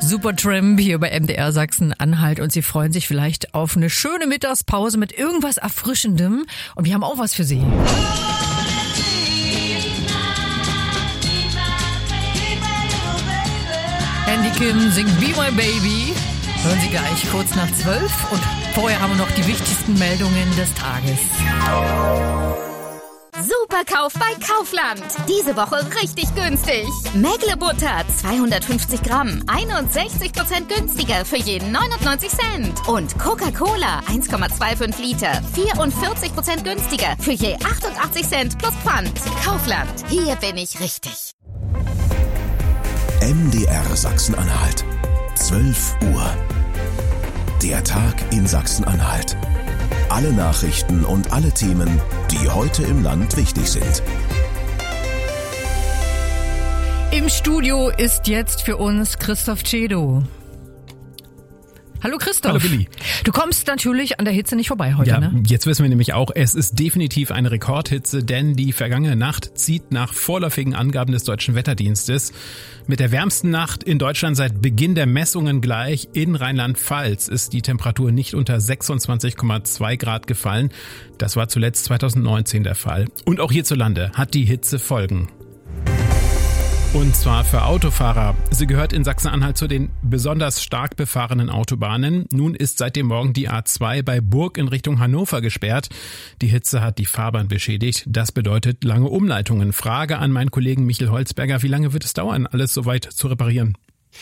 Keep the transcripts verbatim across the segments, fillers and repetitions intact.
Supertramp hier bei M D R Sachsen-Anhalt und Sie freuen sich vielleicht auf eine schöne Mittagspause mit irgendwas Erfrischendem und wir haben auch was für Sie. Andy Kim singt Be My Baby. Hören Sie gleich kurz nach zwölf und vorher haben wir noch die wichtigsten Meldungen des Tages. Superkauf bei Kaufland. Diese Woche richtig günstig. Mägle-Butter zweihundertfünfzig Gramm, einundsechzig Prozent günstiger für jeden neunundneunzig Cent. Und Coca-Cola eins Komma fünfundzwanzig Liter, vierundvierzig Prozent günstiger für je achtundachtzig Cent plus Pfand. Kaufland, hier bin ich richtig. M D R Sachsen-Anhalt. zwölf Uhr. Der Tag in Sachsen-Anhalt. Alle Nachrichten und alle Themen, die heute im Land wichtig sind. Im Studio ist jetzt für uns Christoph Cedo. Hallo Christoph. Hallo Willi. Du kommst natürlich an der Hitze nicht vorbei heute, ja, ne? Jetzt wissen wir nämlich auch, es ist definitiv eine Rekordhitze, denn die vergangene Nacht zieht nach vorläufigen Angaben des Deutschen Wetterdienstes mit der wärmsten Nacht in Deutschland seit Beginn der Messungen gleich. In Rheinland-Pfalz ist die Temperatur nicht unter sechsundzwanzig Komma zwei Grad gefallen. Das war zuletzt zweitausendneunzehn der Fall. Und auch hierzulande hat die Hitze Folgen. Und zwar für Autofahrer. Sie gehört in Sachsen-Anhalt zu den besonders stark befahrenen Autobahnen. Nun ist seit dem Morgen die A zwei bei Burg in Richtung Hannover gesperrt. Die Hitze hat die Fahrbahn beschädigt. Das bedeutet lange Umleitungen. Frage an meinen Kollegen Michael Holzberger. Wie lange wird es dauern, alles soweit zu reparieren?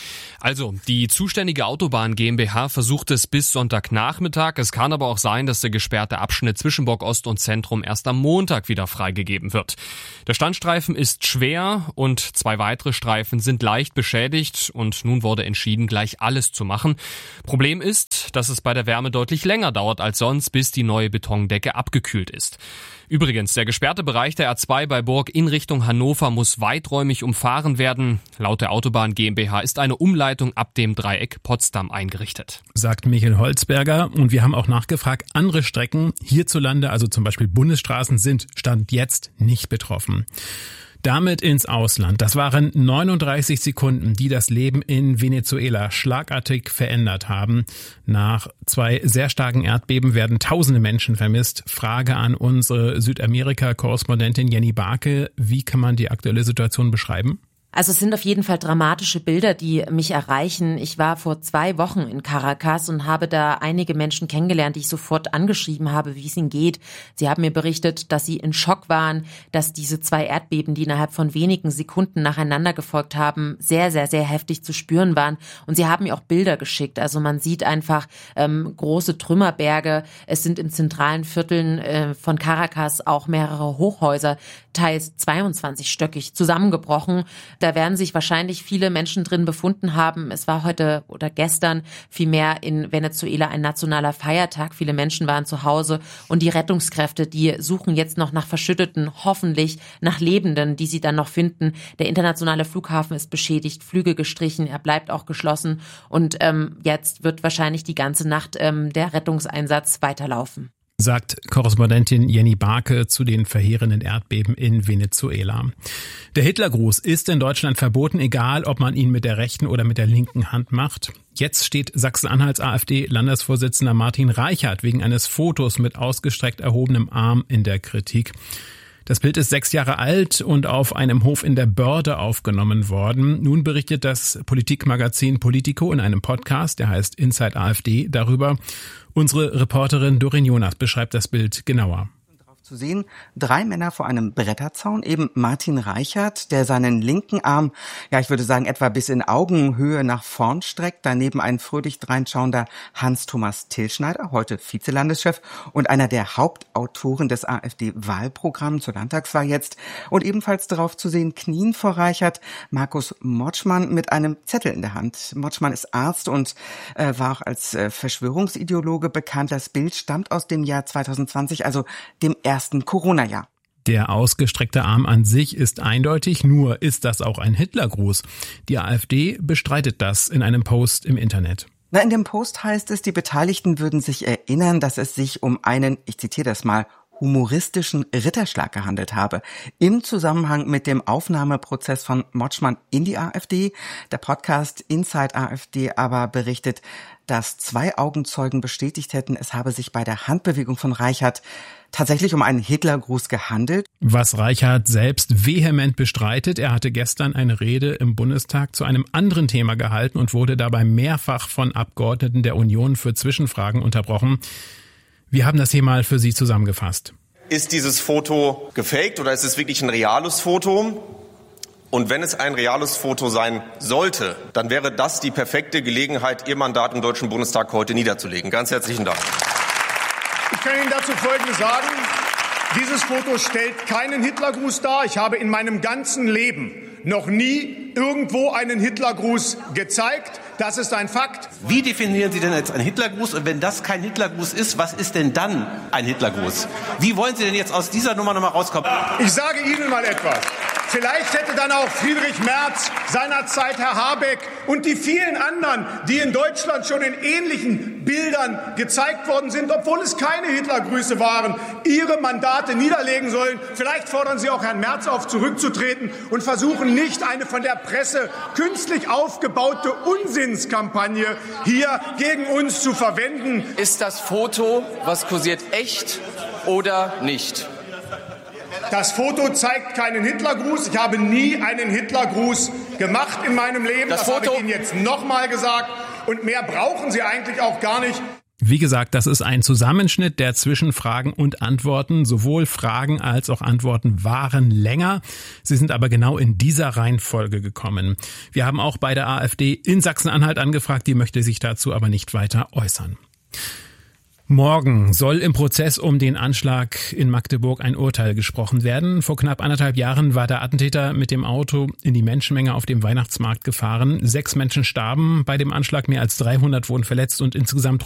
Also, die zuständige Autobahn GmbH versucht es bis Sonntagnachmittag. Es kann aber auch sein, dass der gesperrte Abschnitt zwischen Burg-Ost und Zentrum erst am Montag wieder freigegeben wird. Der Standstreifen ist schwer und zwei weitere Streifen sind leicht beschädigt und nun wurde entschieden, gleich alles zu machen. Problem ist, dass es bei der Wärme deutlich länger dauert als sonst, bis die neue Betondecke abgekühlt ist. Übrigens, der gesperrte Bereich der A zwei bei Burg in Richtung Hannover muss weiträumig umfahren werden. Laut der Autobahn GmbH ist eine Umleitung ab dem Dreieck Potsdam eingerichtet. Sagt Michael Holzberger. Und wir haben auch nachgefragt, andere Strecken hierzulande, also zum Beispiel Bundesstraßen, sind Stand jetzt nicht betroffen. Damit ins Ausland. Das waren neununddreißig Sekunden, die das Leben in Venezuela schlagartig verändert haben. Nach zwei sehr starken Erdbeben werden tausende Menschen vermisst. Frage an unsere Südamerika-Korrespondentin Jenny Barke. Wie kann man die aktuelle Situation beschreiben? Also es sind auf jeden Fall dramatische Bilder, die mich erreichen. Ich war vor zwei Wochen in Caracas und habe da einige Menschen kennengelernt, die ich sofort angeschrieben habe, wie es ihnen geht. Sie haben mir berichtet, dass sie in Schock waren, dass diese zwei Erdbeben, die innerhalb von wenigen Sekunden nacheinander gefolgt haben, sehr, sehr, sehr heftig zu spüren waren. Und sie haben mir auch Bilder geschickt. Also man sieht einfach ähm, große Trümmerberge. Es sind im zentralen Vierteln äh, von Caracas auch mehrere Hochhäuser, teils zweiundzwanzigstöckig, zusammengebrochen. Da werden sich wahrscheinlich viele Menschen drin befunden haben. Es war heute oder gestern vielmehr in Venezuela ein nationaler Feiertag. Viele Menschen waren zu Hause und die Rettungskräfte, die suchen jetzt noch nach Verschütteten, hoffentlich nach Lebenden, die sie dann noch finden. Der internationale Flughafen ist beschädigt, Flüge gestrichen, er bleibt auch geschlossen und ähm, jetzt wird wahrscheinlich die ganze Nacht ähm, der Rettungseinsatz weiterlaufen. Sagt Korrespondentin Jenny Barke zu den verheerenden Erdbeben in Venezuela. Der Hitlergruß ist in Deutschland verboten, egal ob man ihn mit der rechten oder mit der linken Hand macht. Jetzt steht Sachsen-Anhalts AfD-Landesvorsitzender Martin Reichert wegen eines Fotos mit ausgestreckt erhobenem Arm in der Kritik. Das Bild ist sechs Jahre alt und auf einem Hof in der Börde aufgenommen worden. Nun berichtet das Politikmagazin Politico in einem Podcast, der heißt Inside AfD, darüber. Unsere Reporterin Doreen Jonas beschreibt das Bild genauer. Zu sehen, drei Männer vor einem Bretterzaun, eben Martin Reichert, der seinen linken Arm, ja ich würde sagen etwa bis in Augenhöhe nach vorn streckt, daneben ein fröhlich dreinschauender Hans-Thomas Tilschneider, heute Vizelandeschef und einer der Hauptautoren des AfD-Wahlprogramms zur Landtagswahl jetzt und ebenfalls darauf zu sehen, knien vor Reichert, Markus Motschmann mit einem Zettel in der Hand. Motschmann ist Arzt und äh, war auch als äh, Verschwörungsideologe bekannt. Das Bild stammt aus dem Jahr zweitausendzwanzig, also dem ersten Corona-Jahr. Der ausgestreckte Arm an sich ist eindeutig, nur ist das auch ein Hitlergruß. Die AfD bestreitet das in einem Post im Internet. Na, in dem Post heißt es, die Beteiligten würden sich erinnern, dass es sich um einen, ich zitiere das mal, humoristischen Ritterschlag gehandelt habe. Im Zusammenhang mit dem Aufnahmeprozess von Motschmann in die AfD. Der Podcast Inside AfD aber berichtet, dass zwei Augenzeugen bestätigt hätten, es habe sich bei der Handbewegung von Reichert tatsächlich um einen Hitlergruß gehandelt. Was Reichert selbst vehement bestreitet. Er hatte gestern eine Rede im Bundestag zu einem anderen Thema gehalten und wurde dabei mehrfach von Abgeordneten der Union für Zwischenfragen unterbrochen. Wir haben das hier mal für Sie zusammengefasst. Ist dieses Foto gefaked oder ist es wirklich ein reales Foto? Und wenn es ein reales Foto sein sollte, dann wäre das die perfekte Gelegenheit, Ihr Mandat im Deutschen Bundestag heute niederzulegen. Ganz herzlichen Dank. Ich kann Ihnen dazu Folgendes sagen. Dieses Foto stellt keinen Hitlergruß dar. Ich habe in meinem ganzen Leben noch nie irgendwo einen Hitlergruß gezeigt. Das ist ein Fakt. Wie definieren Sie denn jetzt einen Hitlergruß? Und wenn das kein Hitlergruß ist, was ist denn dann ein Hitlergruß? Wie wollen Sie denn jetzt aus dieser Nummer nochmal rauskommen? Ich sage Ihnen mal etwas. Vielleicht hätte dann auch Friedrich Merz, seinerzeit Herr Habeck und die vielen anderen, die in Deutschland schon in ähnlichen Bildern gezeigt worden sind, obwohl es keine Hitlergrüße waren, ihre Mandate niederlegen sollen. Vielleicht fordern Sie auch Herrn Merz auf, zurückzutreten und versuchen nicht eine von der Presse künstlich aufgebaute Unsinnskampagne hier gegen uns zu verwenden. Ist das Foto, was kursiert, echt oder nicht? Das Foto zeigt keinen Hitlergruß. Ich habe nie einen Hitlergruß gemacht in meinem Leben. Das, das Foto habe ich Ihnen jetzt nochmal gesagt. Und mehr brauchen Sie eigentlich auch gar nicht. Wie gesagt, das ist ein Zusammenschnitt der Zwischenfragen und Antworten. Sowohl Fragen als auch Antworten waren länger. Sie sind aber genau in dieser Reihenfolge gekommen. Wir haben auch bei der AfD in Sachsen-Anhalt angefragt. Die möchte sich dazu aber nicht weiter äußern. Morgen soll im Prozess um den Anschlag in Magdeburg ein Urteil gesprochen werden. Vor knapp anderthalb Jahren war der Attentäter mit dem Auto in die Menschenmenge auf dem Weihnachtsmarkt gefahren. Sechs Menschen starben bei dem Anschlag, mehr als dreihundert wurden verletzt und insgesamt